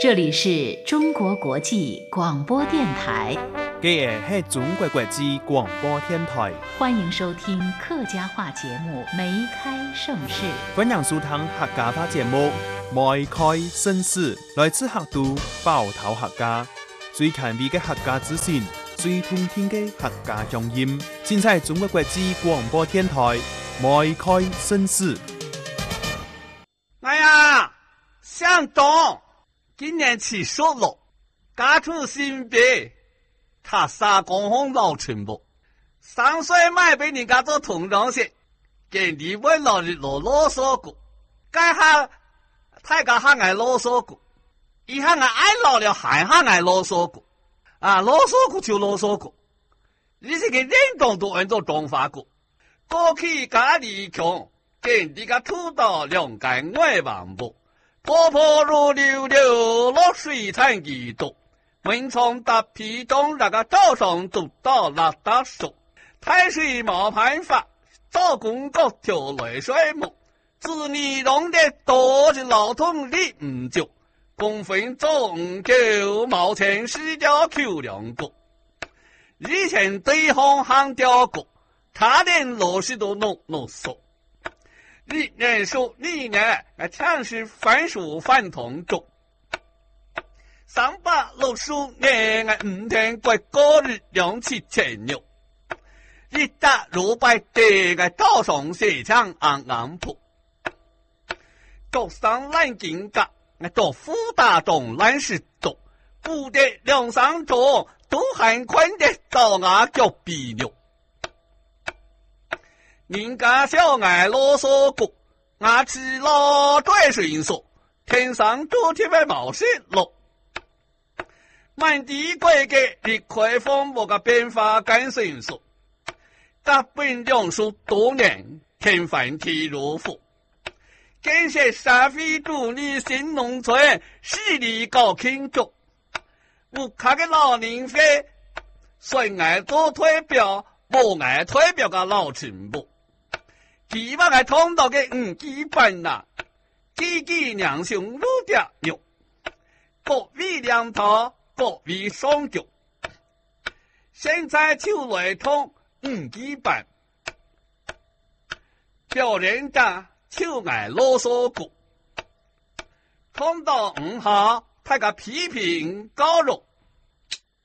这里是中国国际广播电台。 这是中国国际广播电台。 欢迎收听客家话节目《梅开盛世》。 欢迎收听客家话节目《梅开盛世》，来自客都包头客家，最前卫的客家资讯，最通天的客家乡音，尽在中国国际广播电台《梅开盛世》。 哎呀，向东，今年7岁了，家出新别，他3公公老全部，3岁买俾人家做童装鞋，给你问老日啰啰嗦过，该下太家还爱啰嗦过，以下爱老了还爱啰嗦过，啰嗦过就啰嗦过，你这个人种都按照装法过，过去家里穷。给你个土豆两杆外王布，婆婆如溜溜落水产一度，门窗大皮中那个早上走到拉大手，太水毛盘发，早公高条来水木，子女弄得多是老通力唔足，公分总9毛钱是条口两个，以前对方行掉过，差点落水都弄熟。历年数历年强是番薯饭同种360年5天过过日2起前牛一打6百的早上写枪昂铺早上烂金嘎做副大众烂是多不得2-3桌都很宽的早牙叫比牛人家小爱啰嗦过，我吃了最迅速，天上都贴块毛线咯。满地归给你快风我个变化更迅速，大本用书多年，天翻地如覆。感谢社会主义新农村势力搞庆祝，我看个老人飞，谁爱做推表，不爱推表个老全部。希望系通道嘅5基本呐，几娘兄路掉牛，各位两头，各位双脚。现在就来通5基本，表人家就爱啰嗦过，通道5号，他个批评高肉，